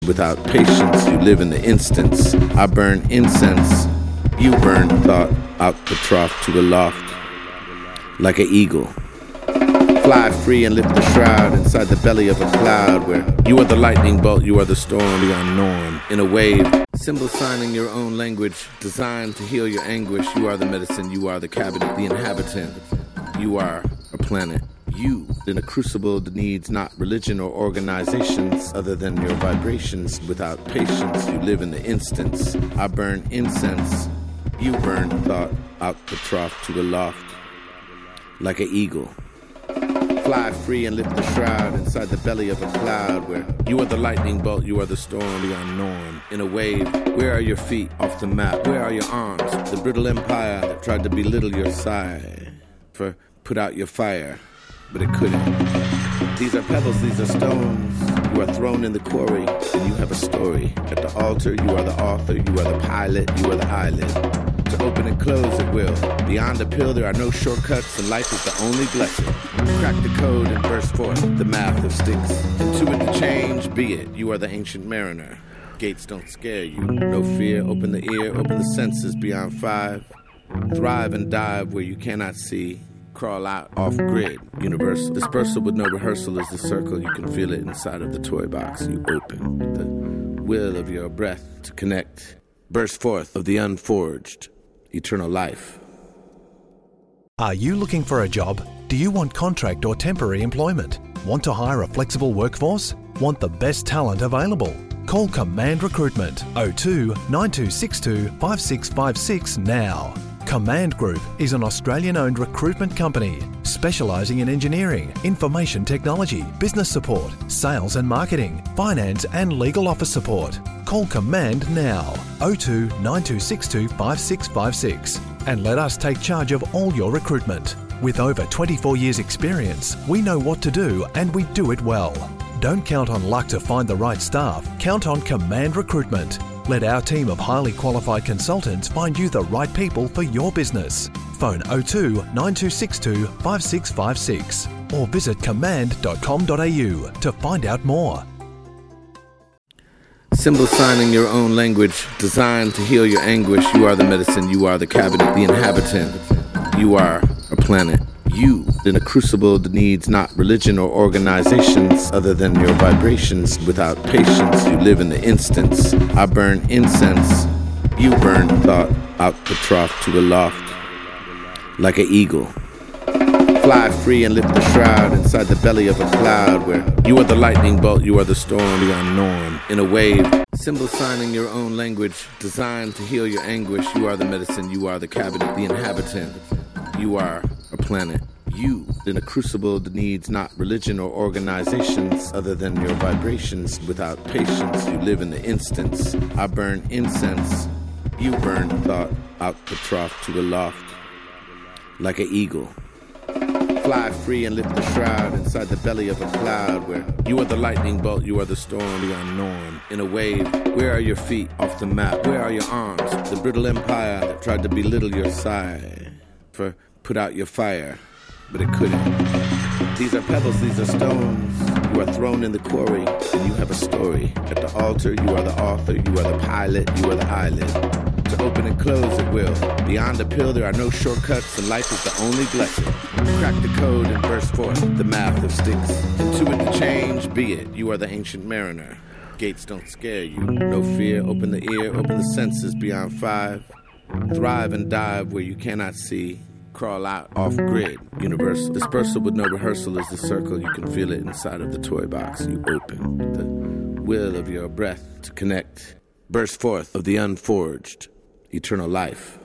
Without patience, you live in the instance. I burn incense, you burn thought out the trough to aloft. Like an eagle, fly free and lift the shroud inside the belly of a cloud where you are the lightning bolt, you are the storm, the unknown. In a wave, symbol signing your own language, designed to heal your anguish. You are the medicine, you are the cabinet, the inhabitant. You are a planet. You, in a crucible that needs not religion or organizations other than your vibrations. Without patience, you live in the instance. I burn incense, you burn thought out the trough to aloft. Like an eagle, fly free and lift the shroud inside the belly of a cloud where you are the lightning bolt, you are the storm, the unknown. In a wave, where are your feet off the map? Where are your arms? The brittle empire that tried to belittle your side. For put out your fire, but it couldn't. These are pebbles, these are stones. You are thrown in the quarry, and you have a story. At the altar, you are the author, you are the pilot, you are the eyelid. To open and close at will. Beyond the pill, there are no shortcuts, and life is the only blessing. Crack the code and burst forth the math of sticks. Into it the change, be it. You are the ancient mariner. Gates don't scare you. No fear, open the ear, open the senses beyond five. Thrive and dive where you cannot see. Crawl out off-grid, universal. Dispersal with no rehearsal is the circle. You can feel it inside of the toy box you open. The will of your breath to connect. Burst forth of the unforged, eternal life. Are you looking for a job? Do you want contract or temporary employment? Want to hire a flexible workforce? Want the best talent available? Call Command Recruitment 02 9262 5656 now. Command Group is an Australian-owned recruitment company specialising in engineering, information technology, business support, sales and marketing, finance and legal office support. Call Command now 02 9262 5656 and let us take charge of all your recruitment. With over 24 years experience, we know what to do and we do it well. Don't count on luck to find the right staff. Count on Command Recruitment. Let our team of highly qualified consultants find you the right people for your business. Phone 02 9262 5656 or visit command.com.au to find out more. Symbol signing your own language, designed to heal your anguish. You are the medicine, you are the cabinet, the inhabitant. You are a planet. You, in a crucible that needs not religion or organizations other than your vibrations. Without patience, you live in the instance. I burn incense, you burn thought out the trough to aloft. Like an eagle, fly free and lift the shroud inside the belly of a cloud where you are the lightning bolt, you are the storm, the unknown. In a wave, symbol signing your own language, designed to heal your anguish. You are the medicine, you are the cabinet, the inhabitant. You are a planet. You, in a crucible that needs not religion or organizations other than your vibrations. Without patience, you live in the instance. I burn incense, you burn thought out the trough to aloft. Like an eagle, fly free and lift the shroud inside the belly of a cloud where you are the lightning bolt, you are the storm, the unknown. In a wave, where are your feet off the map? Where are your arms? The brittle empire that tried to belittle your side. For put out your fire, but it couldn't. These are pebbles, these are stones. You are thrown in the quarry, and you have a story. At the altar, you are the author, you are the pilot, you are the eyelid. To open and close at will. Beyond the pill, there are no shortcuts, and life is the only blessing. Crack the code and burst forth the math of sticks. Into it the change, be it. You are the ancient mariner. Gates don't scare you. No fear, open the ear, open the senses beyond five. Thrive and dive where you cannot see. Crawl out off-grid, universal. Dispersal with no rehearsal is the circle. You can feel it inside of the toy box you open. The will of your breath to connect. Burst forth of the unforged, eternal life.